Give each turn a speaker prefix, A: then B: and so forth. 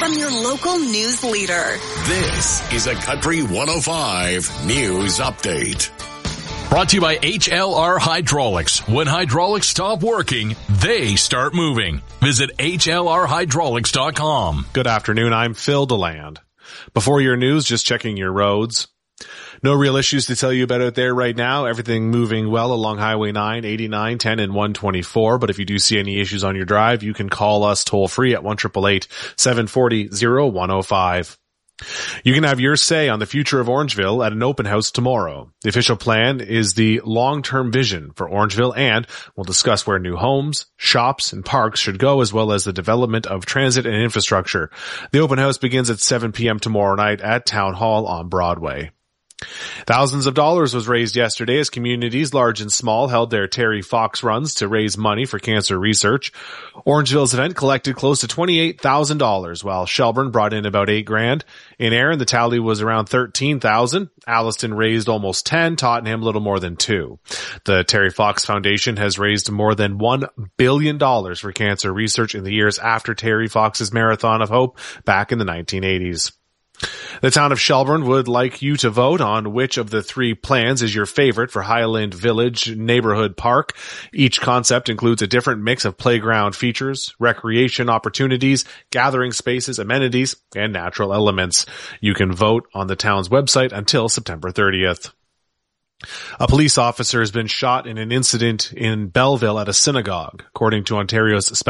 A: from your local news leader.
B: This is a Country 105 News Update.
C: Brought to you by HLR Hydraulics. When hydraulics stop working, they start moving. Visit HLRhydraulics.com.
D: Good afternoon. I'm Phil DeLand. Before your news, just checking your roads. No real issues to tell you about out there right now. Everything moving well along Highway 9, 89, 10, and 124. But if you do see any issues on your drive, you can call us toll free at 1-888-740-0105. You can have your say on the future of Orangeville at an open house tomorrow. The official plan is the long-term vision for Orangeville, and we'll discuss where new homes, shops, and parks should go, as well as the development of transit and infrastructure. The open house begins at 7 p.m. tomorrow night at Town Hall on Broadway. Thousands of dollars was raised yesterday as communities large and small held their Terry Fox runs to raise money for cancer research. Orangeville's event collected close to $28,000, while Shelburne brought in about $8,000. In Erin, the tally was around $13,000. Alliston raised almost $10,000, Tottenham little more than $2,000. The Terry Fox Foundation has raised more than $1 billion for cancer research in the years after Terry Fox's Marathon of Hope back in the 1980s. The town of Shelburne would like you to vote on which of the three plans is your favorite for Highland Village Neighborhood Park. Each concept includes a different mix of playground features, recreation opportunities, gathering spaces, amenities, and natural elements. You can vote on the town's website until September 30th. A police officer has been shot in an incident in Belleville at a synagogue. According to Ontario's